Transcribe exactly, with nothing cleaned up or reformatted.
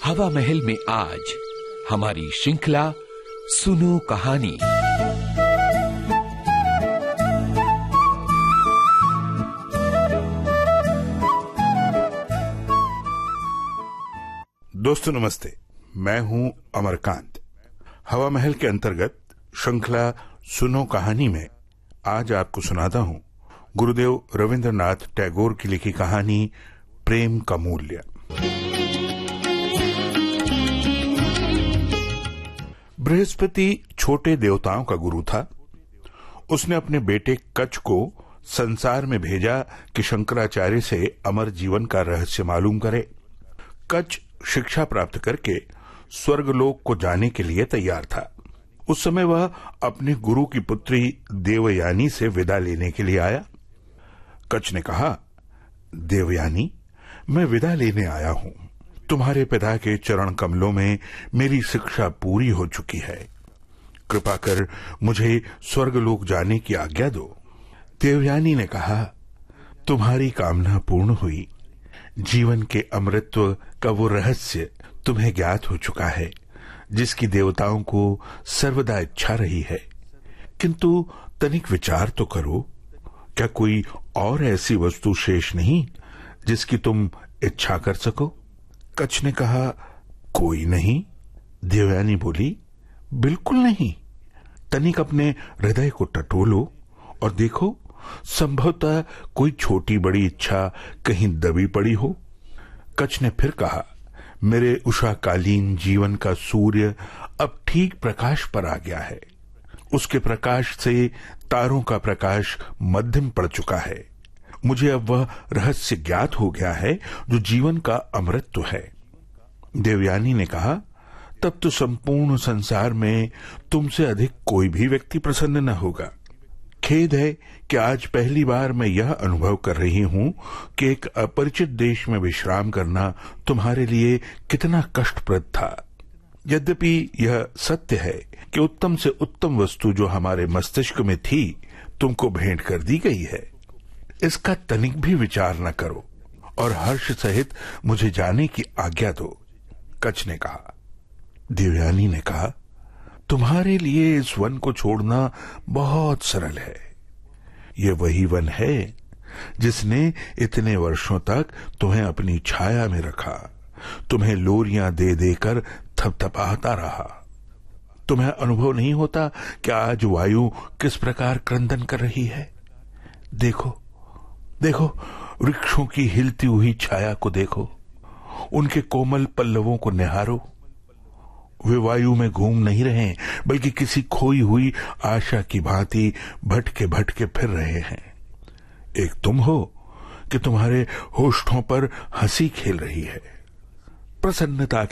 हवा महल में आज हमारी श्रृंखला सुनो कहानी। दोस्तों नमस्ते, मैं हूं अमरकांत। हवा महल के अंतर्गत श्रृंखला सुनो कहानी में आज आपको सुनाता हूं गुरुदेव रविंद्रनाथ टैगोर की लिखी कहानी प्रेम का मूल्य। बृहस्पति छोटे देवताओं का गुरु था। उसने अपने बेटे कच्छ को संसार में भेजा कि शंकराचार्य से अमर जीवन का रहस्य मालूम करे। कच्छ शिक्षा प्राप्त करके स्वर्गलोक को जाने के लिए तैयार था। उस समय वह अपने गुरु की पुत्री देवयानी से विदा लेने के लिए आया। कच्छ ने कहा, देवयानी, मैं विदा लेने आया हूं। तुम्हारे पिता के चरण कमलों में मेरी शिक्षा पूरी हो चुकी है। कृपा कर मुझे स्वर्गलोक जाने की आज्ञा दो। देवयानी ने कहा, तुम्हारी कामना पूर्ण हुई। जीवन के अमृतत्व का वो रहस्य तुम्हें ज्ञात हो चुका है जिसकी देवताओं को सर्वदा इच्छा रही है। किंतु तनिक विचार तो करो, क्या कोई और ऐसी वस्तु शेष नहीं जिसकी तुम इच्छा कर सको? कच्छ ने कहा, कोई नहीं। देवयानी बोली, बिल्कुल नहीं। तनिक अपने हृदय को टटोलो और देखो, संभवतः कोई छोटी बड़ी इच्छा कहीं दबी पड़ी हो। कच्छ ने फिर कहा, मेरे उषाकालीन जीवन का सूर्य अब ठीक प्रकाश पर आ गया है। उसके प्रकाश से तारों का प्रकाश मध्यम पड़ चुका है। मुझे अब वह रहस्य ज्ञात हो गया है जो जीवन का अमृतत्व है। देवयानी ने कहा, तब तो संपूर्ण संसार में तुमसे अधिक कोई भी व्यक्ति प्रसन्न न होगा। खेद है कि आज पहली बार मैं यह अनुभव कर रही हूं कि एक अपरिचित देश में विश्राम करना तुम्हारे लिए कितना कष्टप्रद था। यद्यपि यह सत्य है कि उत्तम से उत्तम वस्तु जो हमारे मस्तिष्क में थी तुमको भेंट कर दी गई है। इसका तनिक भी विचार न करो और हर्ष सहित मुझे जाने की आज्ञा दो। कच्छ ने कहा। देवयानी ने कहा, तुम्हारे लिए इस वन को छोड़ना बहुत सरल है। यह वही वन है जिसने इतने वर्षों तक तुम्हें अपनी छाया में रखा, तुम्हें लोरियां दे देकर थपथपाता रहा। तुम्हें अनुभव नहीं होता कि आज वायु किस प्रकार क्रंदन कर रही है? देखो देखो, वृक्षों की हिलती हुई छाया को देखो, उनके कोमल पल्लवों को निहारो। वे वायु में घूम नहीं रहे बल्कि किसी खोई हुई आशा की भांति भटके भटके फिर रहे हैं। एक तुम हो कि तुम्हारे होठों पर हंसी खेल रही है, प्रसन्नता